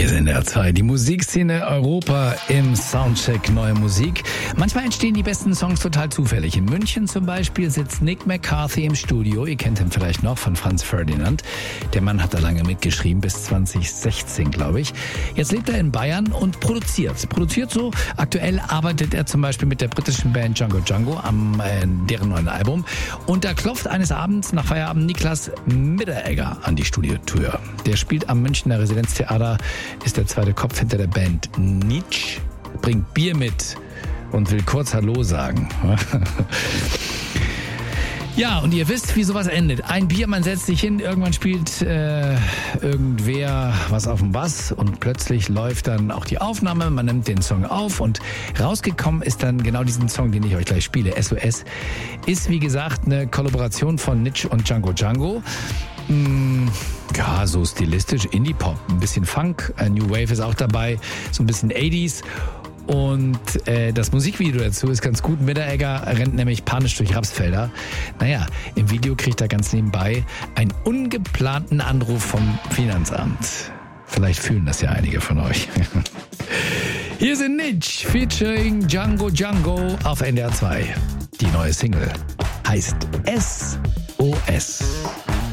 Hier sind der 2. Die Musikszene Europa im Soundcheck Neue Musik. Manchmal entstehen die besten Songs total zufällig. In München zum Beispiel sitzt Nick McCarthy im Studio. Ihr kennt ihn vielleicht noch von Franz Ferdinand. Der Mann hat da lange mitgeschrieben, bis 2016, glaube ich. Jetzt lebt er in Bayern und produziert. Produziert so. Aktuell arbeitet er zum Beispiel mit der britischen Band Django Django am deren neuen Album. Und da klopft eines Abends nach Feierabend Niklas Mitteregger an die Studiotür. Der spielt am Münchner Residenztheater, ist der zweite Kopf hinter der Band Nietzsche, bringt Bier mit und will kurz Hallo sagen. Ja, und ihr wisst, wie sowas endet. Ein Bier, man setzt sich hin, irgendwann spielt irgendwer was auf dem Bass und plötzlich läuft dann auch die Aufnahme, man nimmt den Song auf und rausgekommen ist dann genau diesen Song, den ich euch gleich spiele. SOS ist, wie gesagt, eine Kollaboration von Nietzsche und Django Django. Ja, so stilistisch Indie-Pop, ein bisschen Funk, New Wave ist auch dabei, so ein bisschen 80s. Und das Musikvideo dazu ist ganz gut. Mitteregger rennt nämlich panisch durch Rapsfelder. Naja, im Video kriegt er ganz nebenbei einen ungeplanten Anruf vom Finanzamt. Vielleicht fühlen das ja einige von euch. Hier sind Nietzsche featuring Django Django auf NDR 2. Die neue Single heißt SOS.